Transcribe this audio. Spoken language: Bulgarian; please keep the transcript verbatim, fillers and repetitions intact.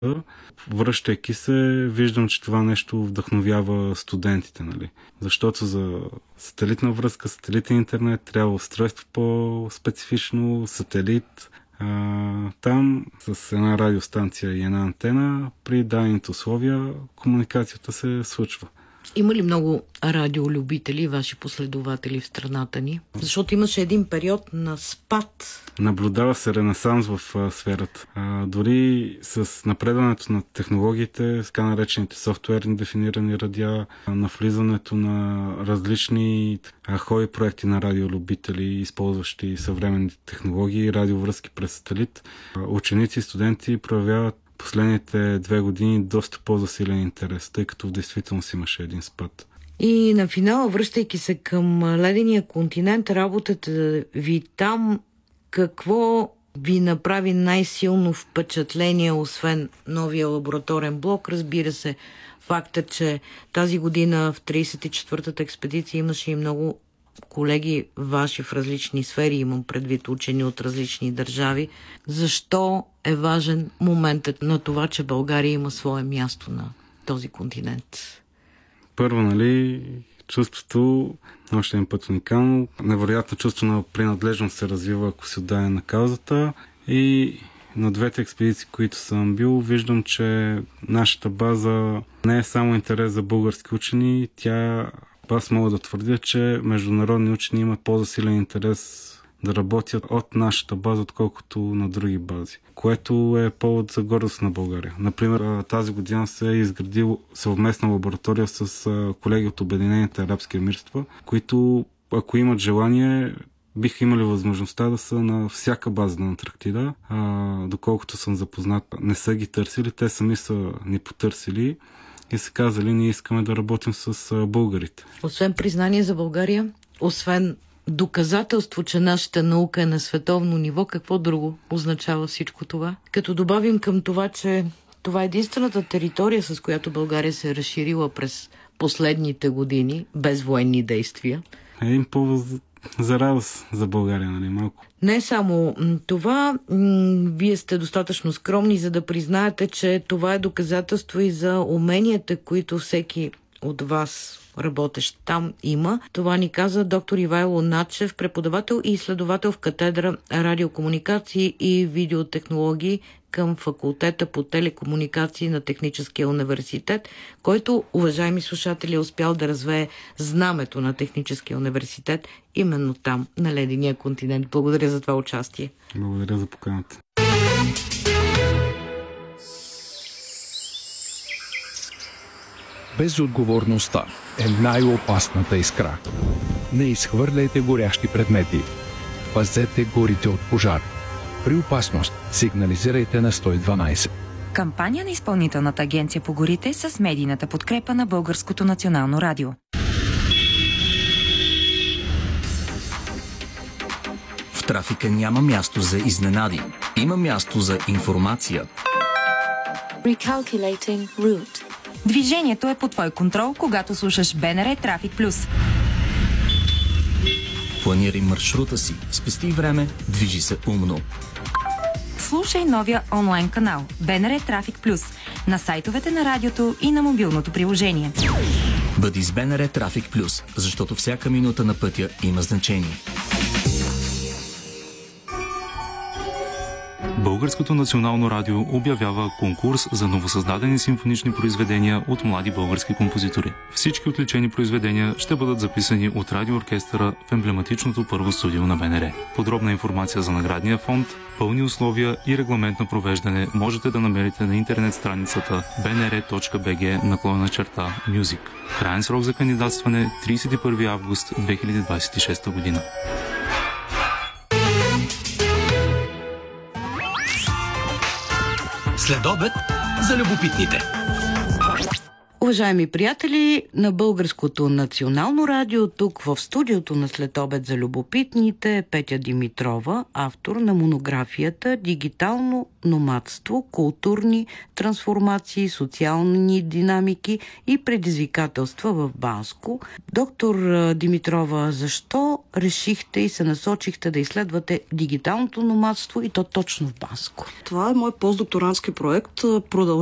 Връщайки се, виждам, че това нещо вдъхновява студентите, нали? Защото за сателитна връзка, сателитен интернет трябва устройство по-специфично, сателит. А, там с една радиостанция и една антена при дадените условия комуникацията се случва. Има ли много радиолюбители, ваши последователи в страната ни? Защото имаше един период на спад. Наблюдава се ренесанс в а, сферата. А, дори с напредването на технологиите, така наречените софтуерни дефинирани радиа, на влизането на различни а, хои проекти на радиолюбители, използващи съвременните технологии и радиовръзки през сателит, а, ученици и студенти проявяват последните две години доста по-засилен интерес, тъй като в действителност имаше един спад. И на финала, връщайки се към ледения континент, работата ви там, какво ви направи най-силно впечатление, освен новия лабораторен блок? Разбира се, факта, че тази година в тридесет и четвъртата експедиция имаше и много колеги ваши в различни сфери, имам предвид учени от различни държави. Защо е важен моментът на това, че България има свое място на този континент? Първо, нали, чувството, още един път уникално, невероятно чувство на принадлежност се развива, ако се отдаде на каузата. И на двете експедиции, които съм бил, виждам, че нашата база не е само интерес за български учени, тя, аз мога да твърдя, че международни учени имат по-засилен интерес да работят от нашата база, отколкото на други бази, което е повод за гордост на България. Например, тази година се е изградил съвместна лаборатория с колеги от Обединените арабски емирства, които, ако имат желание, биха имали възможността да са на всяка база на Антарктида. А, доколкото съм запознат, не са ги търсили, те сами са ни потърсили и са казали, ние искаме да работим с българите. Освен признание за България, освен доказателство, че нашата наука е на световно ниво, какво друго означава всичко това? Като добавим към това, че това е единствената територия, с която България се е разширила през последните години, без военни действия. Един повод за радост за България, нали, малко. Не само това, вие сте достатъчно скромни, за да признаете, че това е доказателство и за уменията, които всеки от вас, работещ там, има. Това ни каза доктор Ивайло Начев, преподавател и изследовател в катедра радиокомуникации и видеотехнологии към факултета по телекомуникации на Техническия университет, който, уважаеми слушатели, е успял да развее знамето на Техническия университет именно там, на ледения континент. Благодаря за това участие. Благодаря за поканата. Безотговорността е най-опасната искра. Не изхвърляйте горящи предмети. Пазете горите от пожар. При опасност сигнализирайте на сто и дванадесет. Кампания на Изпълнителната агенция по горите с медийната подкрепа на Българското национално радио. В трафика няма място за изненади. Има място за информация. Recalculating route. Движението е под твой контрол, когато слушаш БНР Трафик Плюс. Планирай маршрута си, спести време, движи се умно. Слушай новия онлайн канал БНР Трафик Плюс на сайтовете на радиото и на мобилното приложение. Бъди с БНР Трафик Плюс, защото всяка минута на пътя има значение. Българското национално радио обявява конкурс за новосъздадени симфонични произведения от млади български композитори. Всички отличени произведения ще бъдат записани от радиооркестъра в емблематичното първо студио на БНР. Подробна информация за наградния фонд, пълни условия и регламент на провеждане можете да намерите на интернет страницата bnr.bg наклонена черта Music. Краен срок за кандидатстване тридесет и първи август две хиляди двадесет и шеста година. Следобед за любопитните. Уважаеми приятели на Българското национално радио, тук в студиото на Следобед за любопитните Петя Димитрова, автор на монографията «Дигитално номадство, културни трансформации, социални динамики и предизвикателства в Банско». Доктор Димитрова, защо решихте и се насочихте да изследвате дигиталното номадство и то точно в Банско? Това е мой постдокторантски проект. Продължава